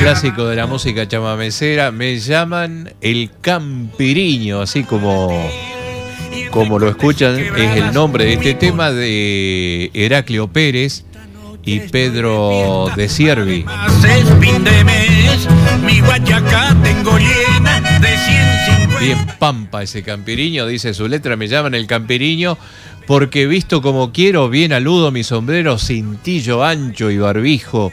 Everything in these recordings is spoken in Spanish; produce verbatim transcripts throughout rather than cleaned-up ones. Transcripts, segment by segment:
clásico de la música chamamecera. Me llaman el Campiriño, así como, como lo escuchan, es el nombre de este tema de Heraclio Pérez y Pedro de Siervi. Bien pampa ese Campiriño, dice su letra. Me llaman el Campiriño porque visto como quiero, bien aludo mi sombrero, cintillo ancho y barbijo.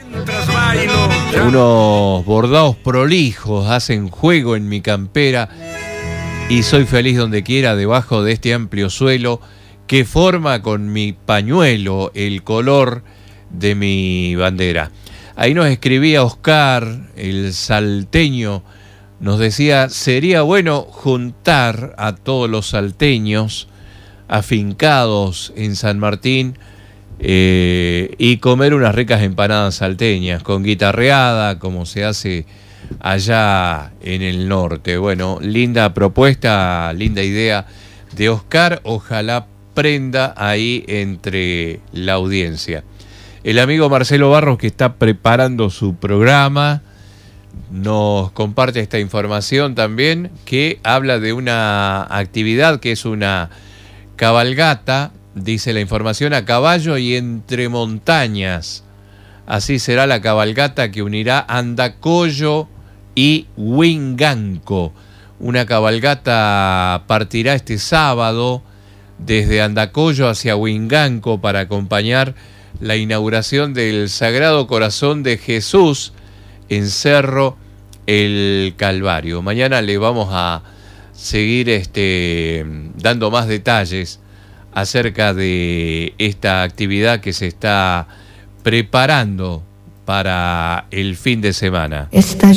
Unos bordados prolijos hacen juego en mi campera y soy feliz donde quiera debajo de este amplio suelo que forma con mi pañuelo el color de mi bandera. Ahí nos escribía Oscar, el salteño, nos decía, sería bueno juntar a todos los salteños afincados en San Martín eh, y comer unas ricas empanadas salteñas con guitarreada, como se hace allá en el norte. Bueno, linda propuesta, linda idea de Oscar, ojalá prenda ahí entre la audiencia. El amigo Marcelo Barros, que está preparando su programa, nos comparte esta información también, que habla de una actividad que es una cabalgata, dice la información, a caballo y entre montañas. Así será la cabalgata que unirá Andacollo y Huinganco. Una cabalgata partirá este sábado desde Andacollo hacia Huinganco para acompañar la inauguración del Sagrado Corazón de Jesús en Cerro El Calvario. Mañana le vamos a seguir este, dando más detalles acerca de esta actividad que se está preparando para el fin de semana. Está